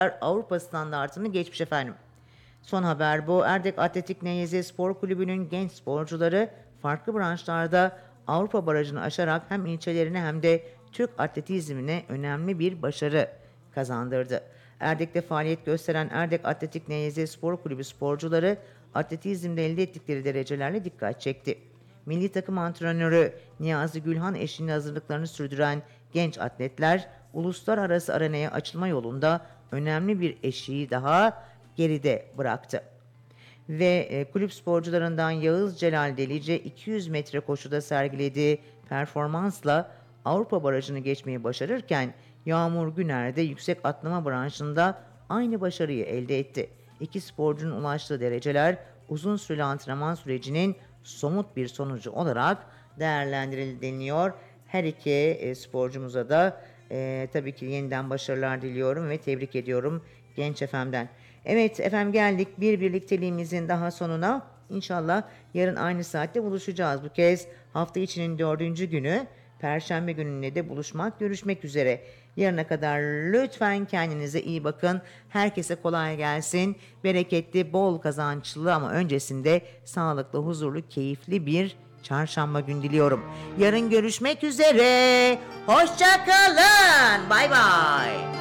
Avrupa standartını geçmiş efendim. Son haber bu. Erdek Atletik NYZ Spor Kulübü'nün genç sporcuları farklı branşlarda Avrupa barajını aşarak hem ilçelerine hem de Türk atletizmine önemli bir başarı kazandırdı. Erdek'te faaliyet gösteren Erdek Atletik NYZ Spor Kulübü sporcuları atletizmde elde ettikleri derecelerle dikkat çekti. Milli takım antrenörü Niyazi Gülhan eşliğinde hazırlıklarını sürdüren genç atletler uluslararası arenaya açılma yolunda önemli bir eşiği daha geride bıraktı. Ve kulüp sporcularından Yağız Celal Delice 200 metre koşuda sergilediği performansla Avrupa barajını geçmeyi başarırken Yağmur Güner de yüksek atlama branşında aynı başarıyı elde etti. İki sporcunun ulaştığı dereceler uzun süreli antrenman sürecinin somut bir sonucu olarak değerlendiriliyor. Her iki sporcumuza da tabii ki yeniden başarılar diliyorum ve tebrik ediyorum Genç FM'den. Evet efendim, geldik bir birlikteliğimizin daha sonuna. İnşallah yarın aynı saatte buluşacağız. Bu kez hafta içinin 4. günü. Perşembe gününe de görüşmek üzere. Yarına kadar lütfen kendinize iyi bakın. Herkese kolay gelsin. Bereketli, bol kazançlı ama öncesinde sağlıklı, huzurlu, keyifli bir çarşamba gün diliyorum. Yarın görüşmek üzere. Hoşça kalın. Bay bay.